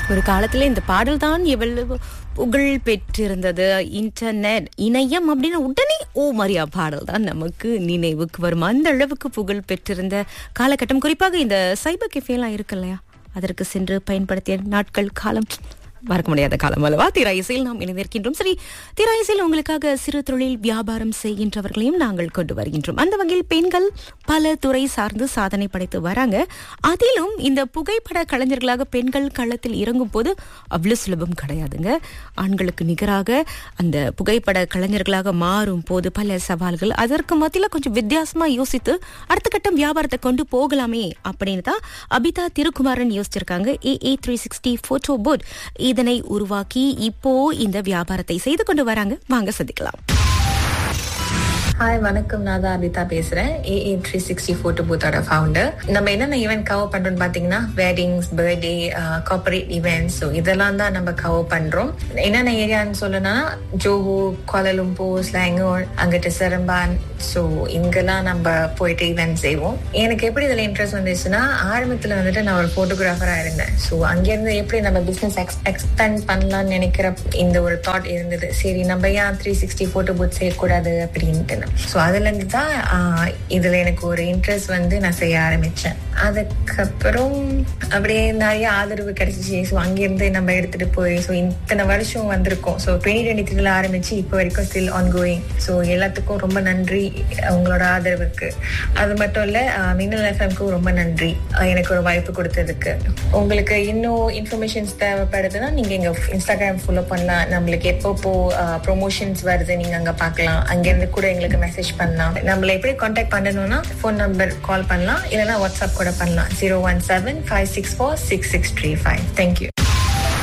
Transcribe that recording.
ஒரு காலத்துல இந்த பாடல் தான் எவ்வளவு புகழ் பெற்றிருந்தது. இன்டர்நெட் இணையம் அப்படின்னு உடனே ஓ மரியா பாடல் தான் நமக்கு நினைவுக்கு வரும். அந்த அளவுக்கு புகழ் பெற்றிருந்த காலகட்டம். குறிப்பாக இந்த சைபர் கெஃபே எல்லாம் இருக்கு இல்லையா, அதற்கு சென்று பயன்படுத்திய நாட்கள் காலம் மறக்க முடியாத காலம் அல்லவா. திராயிசையில் நாம் இணைந்திருக்கின்றோம். சரி, திராயிசையில் உங்களுக்காக சிறு தொழில் வியாபாரம் செய்கின்றவர்களையும் நாங்கள் கொண்டு வருகின்றோம். அந்த வகையில் பெண்கள் பல துறை சார்ந்து சாதனை படைத்து வராங்க. அதிலும் இந்த புகைப்பட கலைஞர்களாக பெண்கள் களத்தில் இறங்கும் போது அவ்வளவு சுலபம் கிடையாதுங்க. ஆண்களுக்கு நிகராக அந்த புகைப்பட கலைஞர்களாக மாறும் போது பல சவால்கள். அதற்கு மத்தியில கொஞ்சம் வித்தியாசமா யோசித்து அடுத்த கட்டம் வியாபாரத்தை கொண்டு போகலாமே அப்படின்னு தான் Abitha Thirukumaran யோசிச்சிருக்காங்க. AA360 photo board இதனை உருவாக்கி இப்போ இந்த வியாபாரத்தை செய்து கொண்டு வராங்க. வாங்க சந்திக்கலாம். ஹாய், வணக்கம். நான் தான் அபிதா பேசுறேன். AA360 photo பூத்தோட founder. நம்ம என்னென்ன ஈவென்ட் கவர் பண்றோம்னு பாத்தீங்கன்னா வெட்டிங்ஸ், பர்த்டே, கார்பரேட் ஈவெண்ட்ஸ், இதெல்லாம் தான் நம்ம கவர் பண்றோம். என்னென்ன ஏரியான்னு சொல்லணும்னா ஜோஹோ, கோலாலம்பூர், ஸ்லாங்கூர், அங்கிட்டு செரம்பான், ஸோ இங்கெல்லாம் நம்ம போயிட்டு ஈவெண்ட் செய்வோம். எனக்கு எப்படி இதுல இன்ட்ரெஸ்ட் வந்துச்சுன்னா, ஆரம்பத்துல வந்துட்டு நான் ஒரு போட்டோகிராஃபரா இருந்தேன். ஸோ அங்கிருந்து எப்படி நம்ம பிசினஸ் எக்ஸ்பேண்ட் பண்ணலாம்னு நினைக்கிற இந்த ஒரு தாட் இருந்தது. சரி, நம்ம ஏன் 360 போட்டோ பூத் செய்யக்கூடாது அப்படின்ட்டு. ஸோ அதுல இருந்து தான் இதுல எனக்கு ஒரு இன்ட்ரெஸ்ட் வந்து நான் செய்ய ஆரம்பிச்சேன். அதுக்கப்புறம் அப்படியே நிறைய ஆதரவு கிடைச்சிச்சு. ஸோ அங்கிருந்து நம்ம எடுத்துட்டு போய் ஸோ இத்தனை வருஷம் வந்திருக்கோம். ஸோ 2023 ஆரம்பிச்சு இப்போ வரைக்கும் ஸ்டில் ஆன் கோயிங். ஸோ எல்லாத்துக்கும் ரொம்ப நன்றி உங்களோட ஆதரவுக்கு. அது மட்டும் இல்ல, மின்னல் எஃப்எம்க்கு ரொம்ப நன்றி எனக்கு ஒரு வாய்ப்பு கொடுத்ததுக்கு. உங்களுக்கு இன்னும் இன்ஃபர்மேஷன்ஸ் தேவைப்படுதுன்னா நீங்க எங்க இன்ஸ்டாகிராம் ஃபாலோ பண்ணலாம். நம்மளுக்கு எப்பப்போ ப்ரொமோஷன்ஸ் வருது நீங்க அங்க பார்க்கலாம். அங்கிருந்து கூட எங்களுக்கு மெசேஜ் பண்ணலாம். நம்மள எப்படி கான்டாக்ட் பண்ணணும்னா ஃபோன் நம்பர் கால் பண்ணலாம், இல்லைன்னா வாட்ஸ்அப் கூட பண்ணலாம். 017-564-6635. தேங்க்யூ.